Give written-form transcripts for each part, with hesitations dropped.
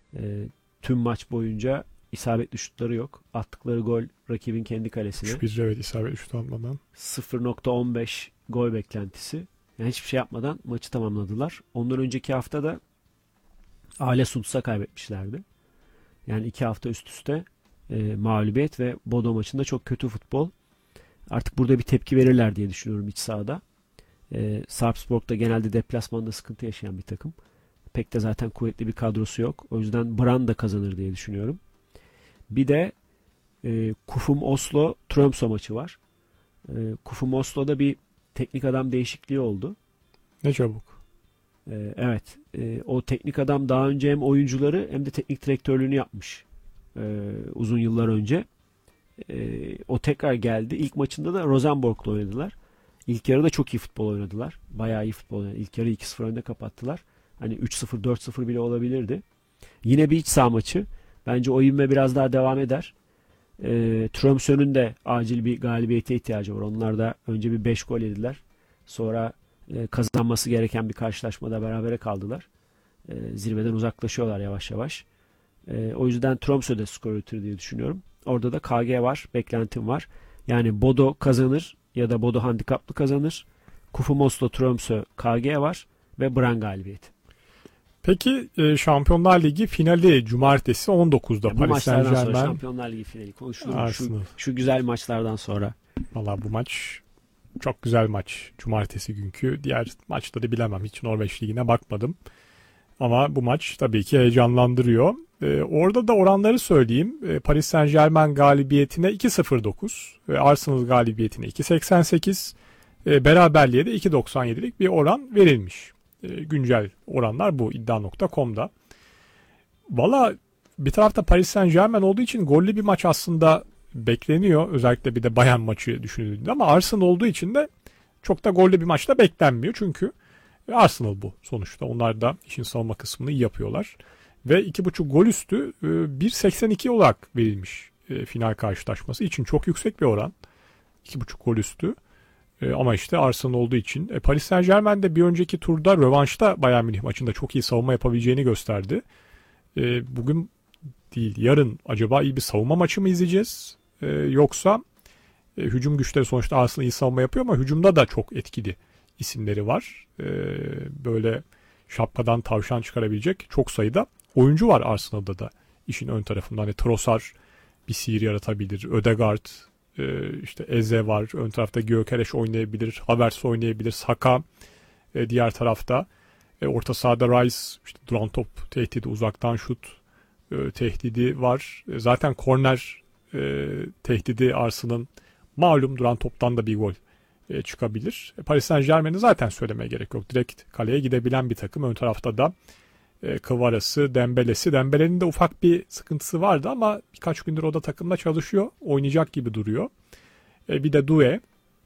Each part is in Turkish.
Tüm maç boyunca isabetli şutları yok. Attıkları gol rakibin kendi kalesine. 3-1, evet, isabetli şut atmadan. 0.15 gol beklentisi. Yani hiçbir şey yapmadan maçı tamamladılar. Ondan önceki hafta da Ale Suds'a kaybetmişlerdi. Yani 2 hafta üst üste mağlubiyet ve Bodo maçında çok kötü futbol. Artık burada bir tepki verirler diye düşünüyorum iç sahada. Sarpsborg da genelde deplasmanda sıkıntı yaşayan bir takım. Pek de zaten kuvvetli bir kadrosu yok. O yüzden Brann da kazanır diye düşünüyorum. Bir de Kufum Oslo Tromsø maçı var. Kufum Oslo'da bir teknik adam değişikliği oldu. Ne çabuk. Evet. O teknik adam daha önce hem oyuncuları hem de teknik direktörlüğünü yapmış. Uzun yıllar önce. O tekrar geldi. İlk maçında da Rosenborg'la oynadılar. İlk yarıda çok iyi futbol oynadılar. Bayağı iyi futbol oynadılar. İlk yarı 2-0 önde kapattılar. Hani 3-0, 4-0 bile olabilirdi. Yine bir iç saha maçı. Bence o ivme biraz daha devam eder. Tromsø'nün de acil bir galibiyete ihtiyacı var. Onlar da önce bir 5 gol yediler. Sonra kazanması gereken bir karşılaşmada berabere kaldılar. Zirveden uzaklaşıyorlar yavaş yavaş. O yüzden Tromsø'de skor üretir diye düşünüyorum. Orada da KG var. Beklentim var. Yani Bodo kazanır ya da Bodo handikaplı kazanır. Kufum Oslo Tromsø KG var ve Brann galibiyeti. Peki Şampiyonlar Ligi finali cumartesi 19'da Bu Paris Saint maçlardan sonra Germain. Şampiyonlar Ligi finali konuşulur. Arsenal. Şu güzel maçlardan sonra. Valla bu maç çok güzel maç. Cumartesi günkü. Diğer maçları bilemem. Hiç Norveç Ligi'ne bakmadım. Ama bu maç tabii ki heyecanlandırıyor. Orada da oranları söyleyeyim. Paris Saint Germain galibiyetine 2.09. Arsenal galibiyetine 2.88. Beraberliğe de 2.97'lik bir oran verilmiş. Güncel oranlar bu iddia.com'da. Valla bir tarafta Paris Saint Germain olduğu için gollü bir maç aslında bekleniyor. Özellikle bir de Bayern maçı düşünüldüğünde, ama Arsenal olduğu için de çok da gollü bir maçta beklenmiyor. Çünkü Arsenal bu sonuçta. Onlar da işin savunma kısmını iyi yapıyorlar. Ve 2.5 gol üstü 1.82 olarak verilmiş final karşılaşması için çok yüksek bir oran. 2.5 gol üstü. Ama işte Arsenal olduğu için. Paris Saint Germain de bir önceki turda rövanşta Bayern Münih maçında çok iyi savunma yapabileceğini gösterdi. Bugün değil, yarın acaba iyi bir savunma maçı mı izleyeceğiz? Yoksa hücum güçleri, sonuçta Arsenal iyi savunma yapıyor ama hücumda da çok etkili isimleri var. Böyle şapkadan tavşan çıkarabilecek çok sayıda oyuncu var Arsenal'da da. İşin ön tarafında hani Trossard bir sihir yaratabilir. Ødegaard, işte Eze var. Ön tarafta Gyökeres oynayabilir. Havertz oynayabilir. Saka diğer tarafta. Orta sahada Rice, işte duran top tehdidi, uzaktan şut tehdidi var. Zaten korner tehdidi Arsenal'ın, malum duran toptan da bir gol çıkabilir. Paris Saint-Germain'i zaten söylemeye gerek yok. Direkt kaleye gidebilen bir takım. Ön tarafta da Kvaras'ı, Dembele'si. Dembele'nin de ufak bir sıkıntısı vardı ama birkaç gündür o da takımda çalışıyor. Oynayacak gibi duruyor. Bir de Doué.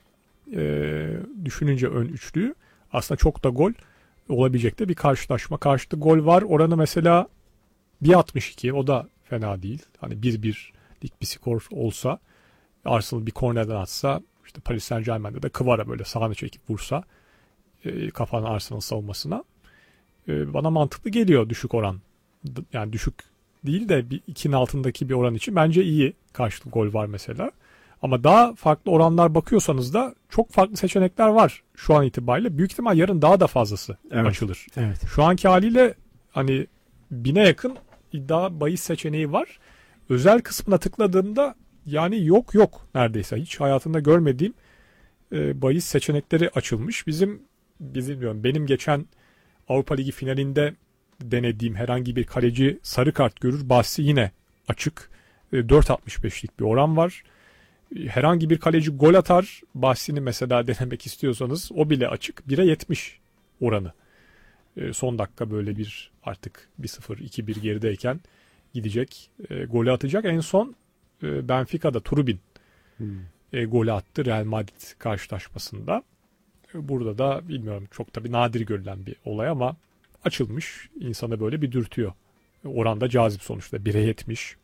Düşününce ön üçlüyü. Aslında çok da gol olabilecek de bir karşılaşma. Karşıda gol var. Oranı mesela 1.62. O da fena değil. Hani 1-1'lik bir skor olsa, Arsenal bir kornerden atsa, işte Paris Saint-Germain'de de Kvara böyle sağını çekip vursa kafanın Arsenal savunmasına, bana mantıklı geliyor düşük oran. Yani düşük değil de 2'nin altındaki bir oran için bence iyi. Karşılıklı gol var mesela. Ama daha farklı oranlar bakıyorsanız da çok farklı seçenekler var şu an itibariyle. Büyük ihtimal yarın daha da fazlası açılır. Evet. Şu anki haliyle hani 1000'e yakın iddia bahis seçeneği var. Özel kısmına tıkladığımda yani yok neredeyse. Hiç hayatımda görmediğim bahis seçenekleri açılmış. Benim geçen Avrupa Ligi finalinde denediğim herhangi bir kaleci sarı kart görür bahsi yine açık. 4.65'lik bir oran var. Herhangi bir kaleci gol atar bahsini mesela denemek istiyorsanız o bile açık. 1'e 70 oranı. Son dakika böyle bir artık 1-0, 2-1 gerideyken gidecek. Golü atacak. En son Benfica'da Trubin golü attı Real Madrid karşılaşmasında. Burada da bilmiyorum, çok tabii nadir görülen bir olay ama açılmış. İnsana böyle bir dürtüyor. Oranda cazip sonuçta. 1'e 70.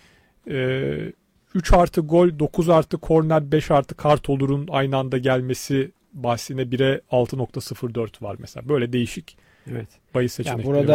3 artı gol, 9 artı korner, 5 artı kart olurun aynı anda gelmesi bahsine 1'e 6.04 var mesela. Böyle değişik bahis seçenekleri burada var.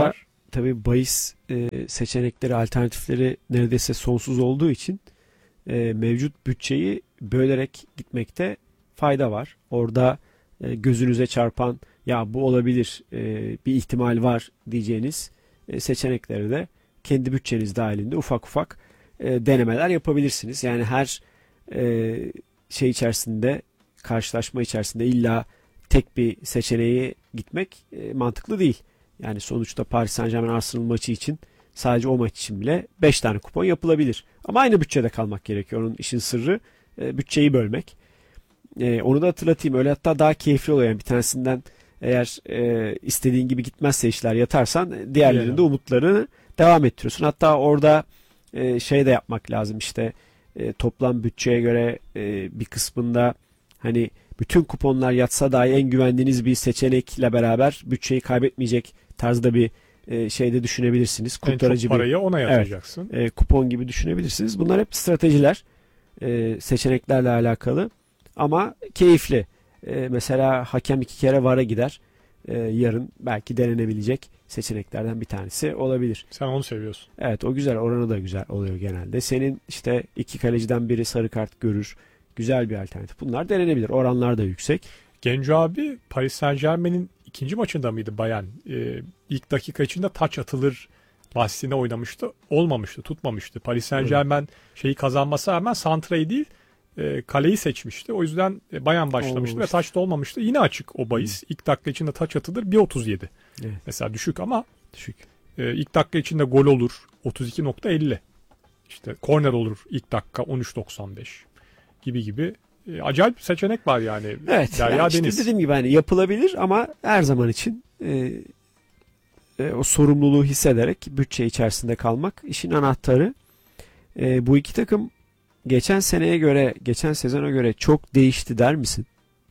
tabii bahis seçenekleri, alternatifleri neredeyse sonsuz olduğu için mevcut bütçeyi bölerek gitmekte fayda var. Orada gözünüze çarpan ya bu olabilir, bir ihtimal var diyeceğiniz seçenekleri de kendi bütçeniz dahilinde ufak ufak denemeler yapabilirsiniz. Yani her şey içerisinde, karşılaşma içerisinde illa tek bir seçeneğe gitmek mantıklı değil. Yani sonuçta Paris Saint-Germain Arsenal maçı için sadece o maç için bile 5 tane kupon yapılabilir. Ama aynı bütçede kalmak gerekiyor. Onun işin sırrı bütçeyi bölmek. Onu da hatırlatayım. Öyle hatta daha keyifli oluyor. Yani bir tanesinden eğer istediğin gibi gitmezse işler yatarsan diğerlerinde umutlarını devam ettiriyorsun. Hatta orada şey de yapmak lazım işte toplam bütçeye göre bir kısmında hani bütün kuponlar yatsa dahi en güvendiğiniz bir seçenekle beraber bütçeyi kaybetmeyecek tarzda bir şey de düşünebilirsiniz. Kurtarıcı en çok parayı ona yatıracaksın. Evet, kupon gibi düşünebilirsiniz. Bunlar hep stratejiler, seçeneklerle alakalı ama keyifli. Mesela hakem 2 kere VAR'a gider. Yarın belki denenebilecek seçeneklerden bir tanesi olabilir. Sen onu seviyorsun. Evet, o güzel. Oranı da güzel oluyor genelde. Senin işte 2 kaleciden biri sarı kart görür. Güzel bir alternatif. Bunlar denenebilir. Oranlar da yüksek. Genco abi Paris Saint-Germain'in ikinci maçında mıydı Bayern? İlk dakika içinde taç atılır bahsine oynamıştı. Olmamıştı, tutmamıştı. Paris Saint-Germain şeyi kazanması rağmen santrayı değil kaleyi seçmişti. O yüzden Bayern başlamıştı ve taç da olmamıştı. Yine açık o bahis. İlk dakika içinde taç atılır 1.37. Evet. Mesela düşük ama düşük. İlk dakika içinde gol olur 32.50. İşte korner olur ilk dakika 13.95 gibi acayip seçenek var yani. Evet. Derya yani Deniz. işte dediğim gibi hani yapılabilir ama her zaman için o sorumluluğu hissederek bütçe içerisinde kalmak işin anahtarı. Bu iki takım geçen sezona göre çok değişti der misin?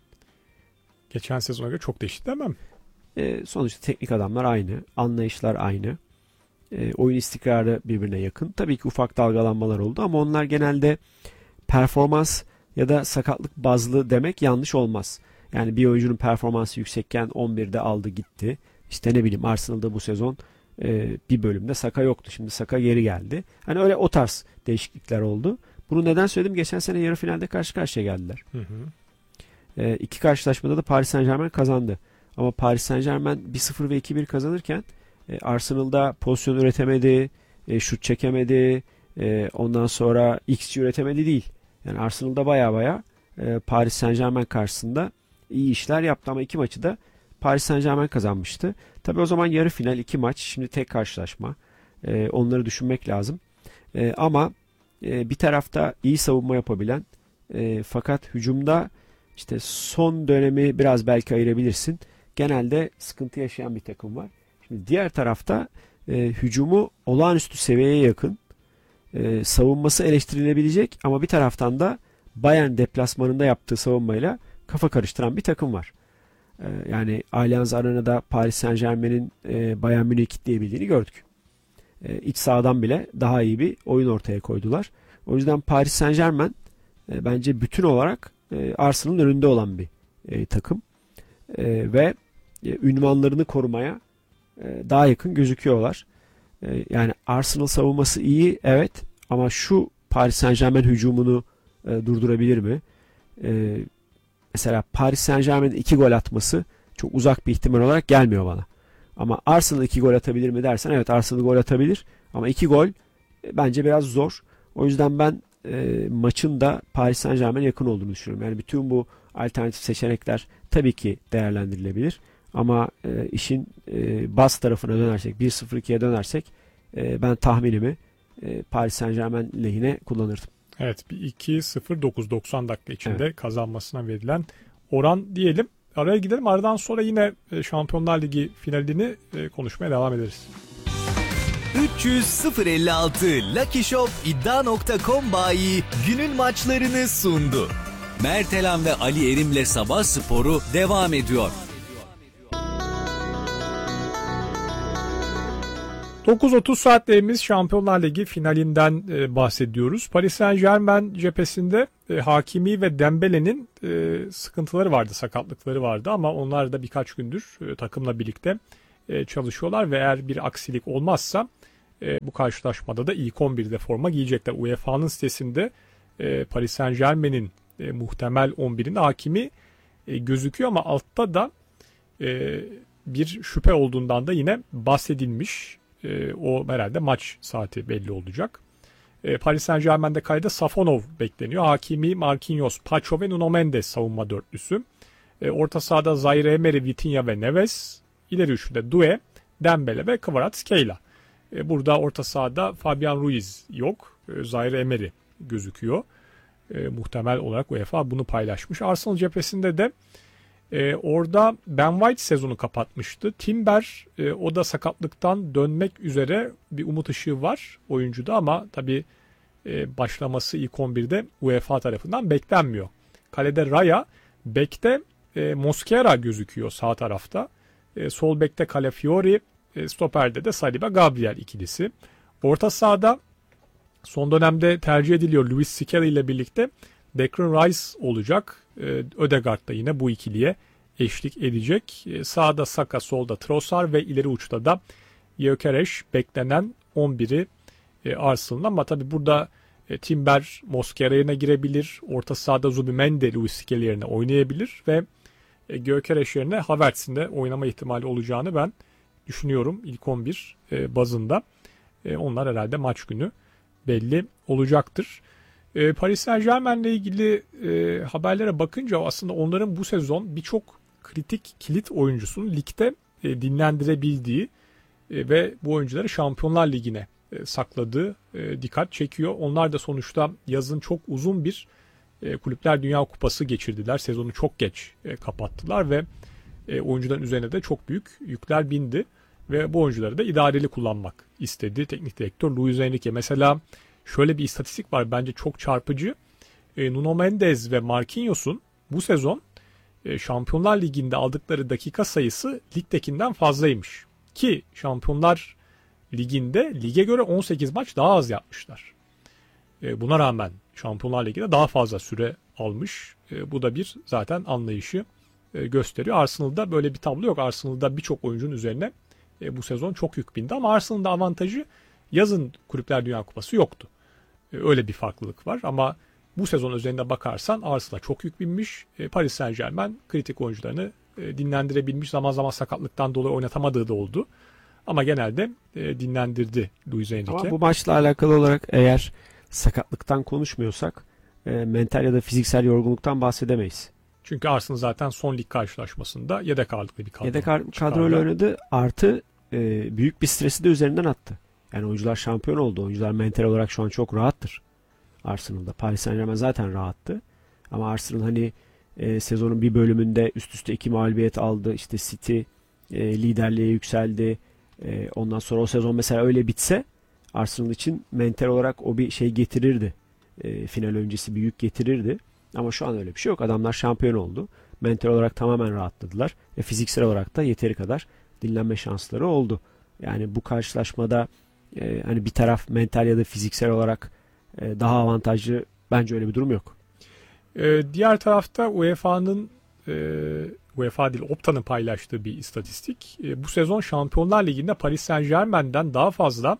Geçen sezona göre çok değişti demem. Sonuçta teknik adamlar aynı, anlayışlar aynı. Oyun istikrarı birbirine yakın. Tabii ki ufak dalgalanmalar oldu ama onlar genelde performans ya da sakatlık bazlı demek yanlış olmaz. Yani bir oyuncunun performansı yüksekken 11'de aldı gitti. İşte ne bileyim Arsenal'da bu sezon bir bölümde Saka yoktu. Şimdi Saka geri geldi. Hani öyle o tarz değişiklikler oldu. Bunu neden söyledim? Geçen sene yarı finalde karşı karşıya geldiler. İki karşılaşmada da Paris Saint-Germain kazandı. Ama Paris Saint-Germain 1-0 ve 2-1 kazanırken Arsenal'da pozisyon üretemedi, şut çekemedi, ondan sonra XG üretemedi değil. Yani Arsenal'da baya Paris Saint-Germain karşısında iyi işler yaptı ama iki maçı da Paris Saint-Germain kazanmıştı. Tabii o zaman yarı final 2 maç, şimdi tek karşılaşma. Onları düşünmek lazım. Ama bir tarafta iyi savunma yapabilen fakat hücumda işte son dönemi biraz belki ayırabilirsin. Genelde sıkıntı yaşayan bir takım var. Şimdi diğer tarafta hücumu olağanüstü seviyeye yakın, savunması eleştirilebilecek ama bir taraftan da Bayern deplasmanında yaptığı savunmayla kafa karıştıran bir takım var. Yani Allianz Arena'da Paris Saint-Germain'in Bayern Münih'i kitleyebildiğini gördük. İç sahadan bile daha iyi bir oyun ortaya koydular. O yüzden Paris Saint-Germain bence bütün olarak Arsenal'ın önünde olan bir takım. Ve ünvanlarını korumaya daha yakın gözüküyorlar. Yani Arsenal savunması iyi evet ama şu Paris Saint-Germain hücumunu durdurabilir mi? Mesela Paris Saint-Germain'in 2 gol atması çok uzak bir ihtimal olarak gelmiyor bana. Ama Arsenal 2 gol atabilir mi dersen evet Arsenal gol atabilir ama 2 gol bence biraz zor. O yüzden ben maçın da Paris Saint-Germain'e yakın olduğunu düşünüyorum. Yani bütün bu alternatif seçenekler tabii ki değerlendirilebilir. Ama işin bas tarafına dönersek 1-0-2'ye dönersek ben tahminimi Paris Saint-Germain lehine kullanırdım. Evet, bir 2-0-9 90 dakika içinde kazanmasına verilen oran diyelim. Araya gidelim. Aradan sonra yine Şampiyonlar Ligi finalini konuşmaya devam ederiz. 300-056 Lucky Shop iddia.com bayi günün maçlarını sundu. Mertelan ve Ali Erim'le Sabah Sporu devam ediyor. 9.30 saatlerimiz Şampiyonlar Ligi finalinden bahsediyoruz. Paris Saint-Germain cephesinde Hakimi ve Dembele'nin sıkıntıları vardı, sakatlıkları vardı ama onlar da birkaç gündür takımla birlikte çalışıyorlar ve eğer bir aksilik olmazsa bu karşılaşmada da ilk 11'de forma giyecekler. UEFA'nın sitesinde Paris Saint-Germain'in muhtemel 11'inde Hakimi gözüküyor ama altta da bir şüphe olduğundan da yine bahsedilmiş. O herhalde maç saati belli olacak. Paris Saint-Germain'de kayda Safonov bekleniyor. Hakimi, Marquinhos, Pacho ve Nuno Mendes savunma dörtlüsü. Orta sahada Zaire Emery, Vitinha ve Neves. İleri üçlüde Doué, Dembele ve Kvaratskhelia. Burada orta sahada Fabian Ruiz yok. Zaire Emery gözüküyor. Muhtemel olarak UEFA bunu paylaşmış. Arsenal cephesinde de orada Ben White sezonu kapatmıştı. Timber o da sakatlıktan dönmek üzere, bir umut ışığı var oyuncuda ama tabii başlaması ilk 11'de UEFA tarafından beklenmiyor. Kalede Raya, bekte Mosquera gözüküyor sağ tarafta. Sol bekte Calafiori, stoperde de Saliba Gabriel ikilisi. Orta sahada son dönemde tercih ediliyor Luis Skelly ile birlikte Declan Rice olacak. Ødegaard da yine bu ikiliye eşlik edecek. Sağda Saka, solda Trossard ve ileri uçta da Gyökeres beklenen 11'i Arsenal'ın ama tabi burada Timber Mosquera yerine girebilir. Orta sahada Zubimendi Luis Skelly yerine oynayabilir ve Gyökeres yerine Havertz'in de oynama ihtimali olacağını ben düşünüyorum ilk 11 bazında. Onlar herhalde maç günü belli olacaktır. Paris Saint-Germain ile ilgili haberlere bakınca aslında onların bu sezon birçok kritik kilit oyuncusunu ligde dinlendirebildiği ve bu oyuncuları Şampiyonlar Ligi'ne sakladığı dikkat çekiyor. Onlar da sonuçta yazın çok uzun bir Kulüpler Dünya Kupası geçirdiler. Sezonu çok geç kapattılar ve oyuncuların üzerine de çok büyük yükler bindi ve bu oyuncuları da idareli kullanmak istedi teknik direktör Luis Enrique. Mesela şöyle bir istatistik var bence çok çarpıcı. Nuno Mendes ve Marquinhos'un bu sezon Şampiyonlar Ligi'nde aldıkları dakika sayısı ligdekinden fazlaymış. Ki Şampiyonlar Ligi'nde lige göre 18 maç daha az yapmışlar. Buna rağmen Şampiyonlar Ligi'de daha fazla süre almış. Bu da bir zaten anlayışı gösteriyor. Arsenal'da böyle bir tablo yok. Arsenal'da birçok oyuncunun üzerine bu sezon çok yük bindi ama Arsenal'ın da avantajı yazın Kulüpler Dünya Kupası yoktu. Öyle bir farklılık var ama bu sezon üzerinde bakarsan Arsenal'a çok yük binmiş. Paris Saint-Germain kritik oyuncularını dinlendirebilmiş. Zaman zaman sakatlıktan dolayı oynatamadığı da oldu. Ama genelde dinlendirdi Luis Enrique. Ama bu maçla alakalı olarak eğer sakatlıktan konuşmuyorsak mental ya da fiziksel yorgunluktan bahsedemeyiz. Çünkü Arsenal zaten son lig karşılaşmasında yedek ağırlıklı bir kadro. Yedek kadroyla oynadı artı büyük bir stresi de üzerinden attı. Yani oyuncular şampiyon oldu. Oyuncular mental olarak şu an çok rahattır. Arsenal'da. Paris Saint-Germain zaten rahattı. Ama Arsenal hani sezonun bir bölümünde üst üste 2 mağlubiyet aldı. İşte City liderliğe yükseldi. Ondan sonra o sezon mesela öyle bitse Arsenal için mental olarak o bir şey getirirdi. Final öncesi bir yük getirirdi. Ama şu an öyle bir şey yok. Adamlar şampiyon oldu. Mental olarak tamamen rahatladılar. Fiziksel olarak da yeteri kadar dinlenme şansları oldu. Yani bu karşılaşmada hani bir taraf mental ya da fiziksel olarak daha avantajlı, bence öyle bir durum yok. Diğer tarafta UEFA değil Opta'nın paylaştığı bir istatistik. Bu sezon Şampiyonlar Ligi'nde Paris Saint-Germain'den daha fazla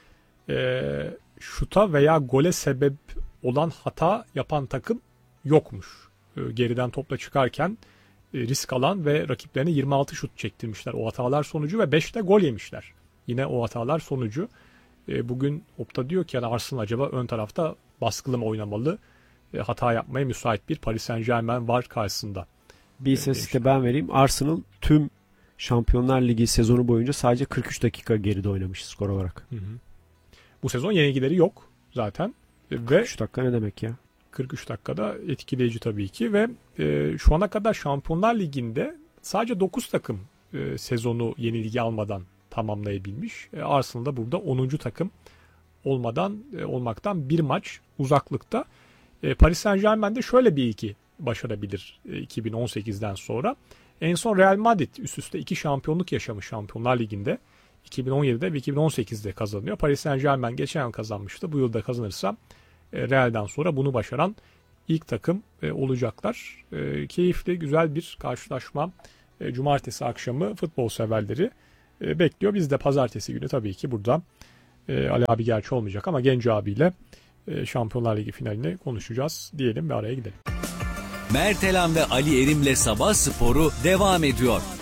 şuta veya gole sebep olan hata yapan takım yokmuş. Geriden topla çıkarken risk alan ve rakiplerine 26 şut çektirmişler o hatalar sonucu ve 5 de gol yemişler. Yine o hatalar sonucu. Bugün Opta diyor ki yani Arsenal acaba ön tarafta baskılı mı oynamalı? Hata yapmaya müsait bir Paris Saint-Germain var karşısında. Bir istatistik ben vereyim. Arsenal tüm Şampiyonlar Ligi sezonu boyunca sadece 43 dakika geride oynamış skor olarak. Hı hı. Bu sezon yenilgileri yok zaten. 43 dakika ne demek ya? 43 dakikada etkileyici tabii ki ve şu ana kadar Şampiyonlar Ligi'nde sadece 9 takım sezonu yenilgi almadan tamamlayabilmiş. Arsenal'da burada 10. takım olmaktan bir maç uzaklıkta. Paris Saint-Germain'de şöyle bir ilki başarabilir 2018'den sonra. En son Real Madrid üst üste 2 şampiyonluk yaşamış Şampiyonlar Ligi'nde. 2017'de ve 2018'de kazanıyor. Paris Saint-Germain geçen yıl kazanmıştı. Bu yıl da kazanırsa Real'den sonra bunu başaran ilk takım olacaklar. Keyifli, güzel bir karşılaşma. Cumartesi akşamı futbol severleri bekliyor. Biz de pazartesi günü tabii ki burada Ali abi gerçi olmayacak ama Genco abiyle Şampiyonlar Ligi finalini konuşacağız diyelim ve araya gidelim. Mertelan ve Ali Erim'le Sabah Sporu devam ediyor.